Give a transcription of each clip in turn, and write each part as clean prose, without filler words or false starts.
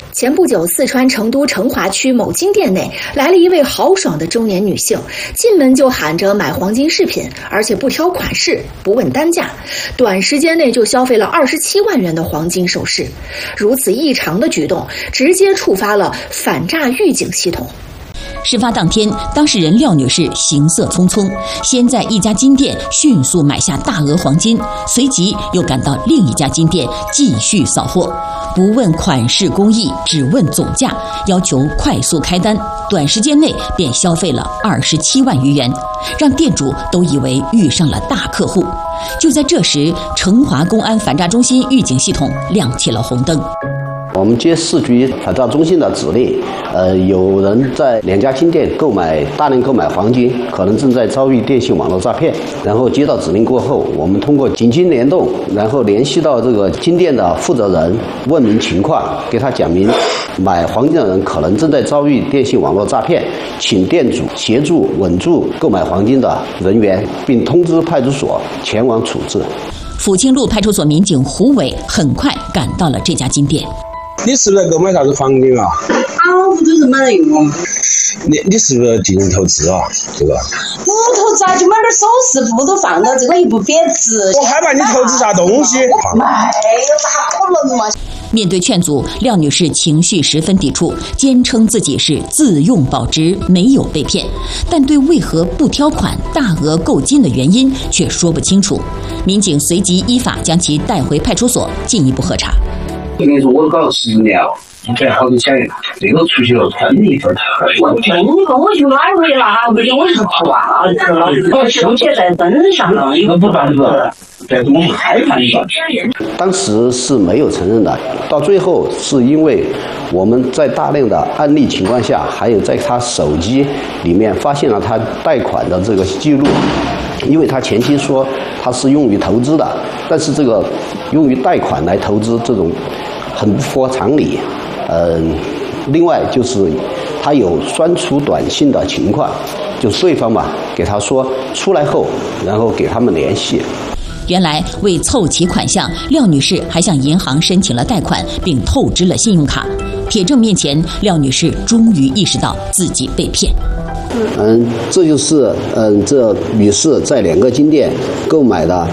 前不久，四川成都成华区某金店内来了一位豪爽的中年女性，进门就喊着买黄金饰品，而且不挑款式，不问单价，短时间内就消费了27万元的黄金首饰。如此异常的举动，直接触发了反诈预警系统。 事发当天，当事人廖女士行色匆匆，先在一家金店迅速买下大额黄金，随即又赶到另一家金店继续扫货，不问款式工艺，只问总价，要求快速开单，短时间内便消费了27万余元，让店主都以为遇上了大客户。就在这时，成华公安反诈中心预警系统亮起了红灯。 我们接市局反诈中心的指令，有人在2家金店大量购买黄金，可能正在遭遇电信网络诈骗。然后接到指令过后，我们通过紧急联动，然后联系到这个金店的负责人，问明情况，给他讲明买黄金的人可能正在遭遇电信网络诈骗，请店主协助稳住购买黄金的人员，并通知派出所前往处置。 抚清路派出所民警胡伟很快赶到了这家金店。 你是不是购买啥子黄金啊？ 我不都是买来用。 你是不是进行投资啊？这个不投资啊，就买点首饰布都放到这个，也不贬值。 我害怕你投资啥东西。 没有，咋可能嘛？ 面对劝阻，廖女士情绪十分抵触，坚称自己是自用保值，没有被骗，但对为何不挑款、大额购金的原因却说不清楚。民警随即依法将其带回派出所进一步核查。 我跟你说，我搞了10年了，你赚好多钱，这个出去了分一份。 我跟我就买回拿回去，我是挂着了，我收起在身上了， 一个不办事，这东西害怕你。 当时是没有承认的，到最后是因为我们在大量的案例情况下，还有在他手机里面发现了他贷款的这个记录。因为他前期说他是用于投资的，但是这个用于贷款来投资这种很不符合常理。另外就是他有酸楚短信的情况，就是对方嘛给他说出来后，然后给他们联系。 原来为凑齐款项，廖女士还向银行申请了贷款，并透支了信用卡。铁证面前，廖女士终于意识到自己被骗。 这就是这女士在2个金店购买的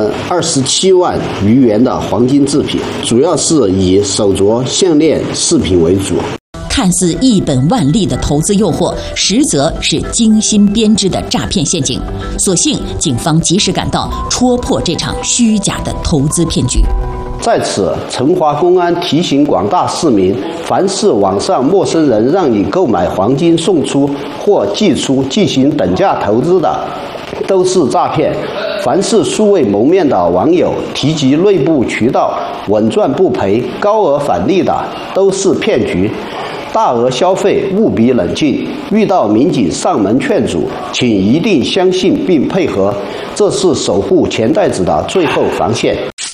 27万余元的黄金制品，主要是以手镯、项链、饰品为主。 看似一本万利的投资诱惑，实则是精心编织的诈骗陷阱。所幸警方及时赶到，戳破这场虚假的投资骗局。 在此，成华公安提醒广大市民，凡是网上陌生人让你购买黄金送出或寄出进行等价投资的，都是诈骗。凡是素未谋面的网友提及内部渠道稳赚不赔、高额返利的，都是骗局。大额消费务必冷静，遇到民警上门劝阻，请一定相信并配合，这是守护钱袋子的最后防线。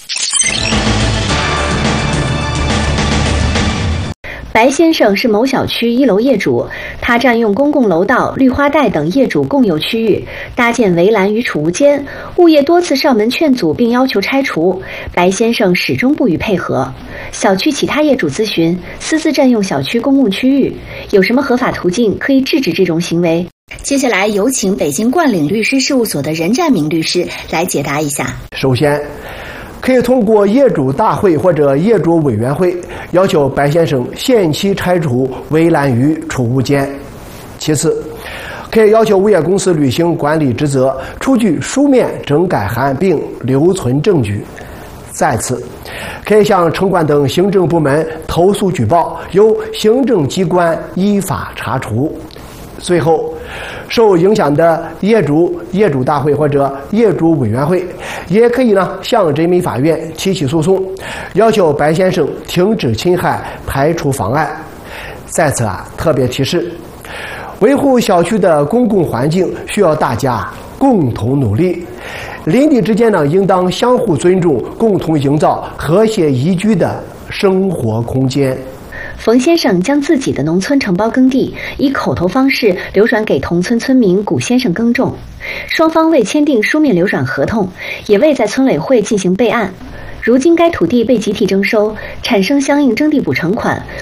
白先生是某小区1楼业主，他占用公共楼道、绿化带等业主共有区域，搭建围栏与储物间，物业多次上门劝阻并要求拆除，白先生始终不予配合。小区其他业主咨询，私自占用小区公共区域，有什么合法途径可以制止这种行为？接下来有请北京冠岭律师事务所的任占明律师来解答一下。 首先，可以通过业主大会或者业主委员会要求白先生限期拆除围栏与储物间。其次，可以要求物业公司履行管理职责，出具书面整改函并留存证据。再次，可以向城管等行政部门投诉举报，由行政机关依法查处。最后，受影响的业主大会或者业主委员会也可以向人民法院提起诉讼，要求白先生停止侵害、排除妨碍。在此特别提示，维护小区的公共环境需要大家共同努力，邻里之间应当相互尊重，共同营造和谐宜居的生活空间。 冯先生将自己的农村承包耕地以口头方式流转给同村村民古先生耕种，双方未签订书面流转合同，也未在村委会进行备案。如今该土地被集体征收，产生相应征地补偿款，